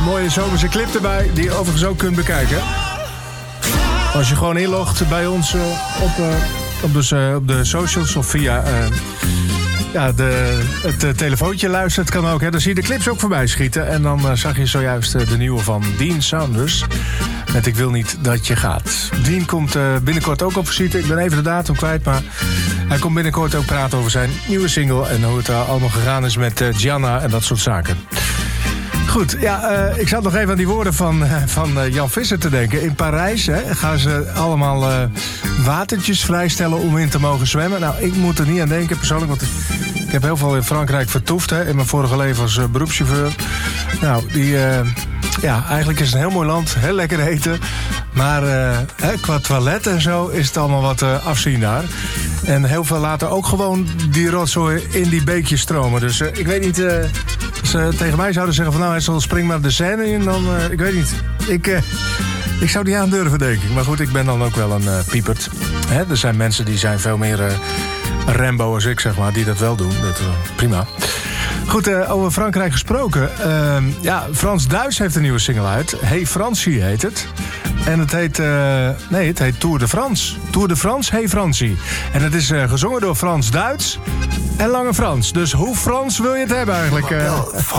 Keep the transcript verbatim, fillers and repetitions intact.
mooie zomerse clip erbij, die je overigens ook kunt bekijken. Als je gewoon inlogt bij ons uh, op, uh, op, de, uh, op de socials of via uh, ja, de, het uh, telefoontje luistert, kan ook. Hè. Dan zie je de clips ook voorbij schieten. En dan uh, zag je zojuist uh, de nieuwe van Dean Saunders. Met Ik wil niet dat je gaat. Dean komt uh, binnenkort ook op visite. Ik ben even de datum kwijt, maar hij komt binnenkort ook praten over zijn nieuwe single. En hoe het uh, allemaal gegaan is met uh, Gianna en dat soort zaken. Goed, ja, uh, ik zat nog even aan die woorden van, uh, van uh, Jan Visser te denken. In Parijs hè, gaan ze allemaal uh, watertjes vrijstellen om in te mogen zwemmen. Nou, ik moet er niet aan denken persoonlijk, want ik heb heel veel in Frankrijk vertoefd. Hè, in mijn vorige leven als uh, beroepschauffeur. Nou, die... Uh, Ja, eigenlijk is het een heel mooi land, heel lekker eten. Maar uh, hè, qua toilet en zo is het allemaal wat uh, afzien daar. En heel veel laten ook gewoon die rotzooi in die beekjes stromen. Dus uh, ik weet niet, uh, als ze tegen mij zouden zeggen van... nou, hij zal spring maar de Seine in, dan, uh, ik weet niet. Ik, uh, ik zou die aandurven, denk ik. Maar goed, ik ben dan ook wel een uh, piepert. Hè, er zijn mensen die zijn veel meer uh, Rambo als ik, zeg maar, die dat wel doen. Dat, uh, prima. Goed, uh, over Frankrijk gesproken. Uh, ja, Frans-Duits heeft een nieuwe single uit. Hey Francie heet het. En het heet, uh, nee, het heet Tour de France. Tour de France, Hey Francie. En het is uh, gezongen door Frans-Duits en Lange Frans. Dus hoe Frans wil je het hebben eigenlijk? Uh?